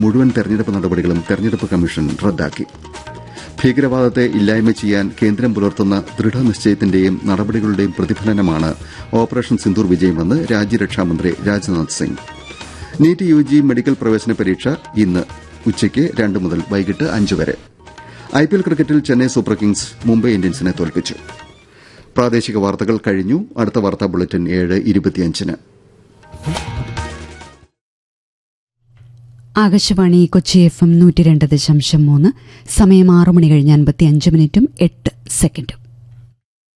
മുഴുവൻ തെരഞ്ഞെടുപ്പ് നടപടികളും തെരഞ്ഞെടുപ്പ് കമ്മീഷൻ റദ്ദാക്കി. ഭീകരവാദത്തെ ഇല്ലായ്മ ചെയ്യാൻ കേന്ദ്രം പുലർത്തുന്ന ദൃഢനിശ്ചയത്തിന്റെയും നടപടികളുടെയും പ്രതിഫലനമാണ് ഓപ്പറേഷൻ സിന്ദൂർ വിജയമെന്ന് രാജ്യരക്ഷാമന്ത്രി Rajnath Singh. NEET UG medical പ്രവേശന പരീക്ഷ ഇന്ന് ഉച്ചയ്ക്ക് 2 മുതൽ വൈകിട്ട് 5 വരെ. IPL ക്രിക്കറ്റിൽ ചെന്നൈ സൂപ്പർ കിങ്സ് മുംബൈ ഇന്ത്യൻസിനെ തോൽപ്പിച്ചു. പ്രാദേശിക വാർത്തകൾ കഴിഞ്ഞു. അടുത്ത വാർത്താ ബുള്ളറ്റിൻ 7:25-ന്. ആകാശവാണി കൊച്ചി FM 102.3. സമയം 6 മണി കഴിഞ്ഞ് 55 മിനിറ്റും 8 സെക്കൻഡും.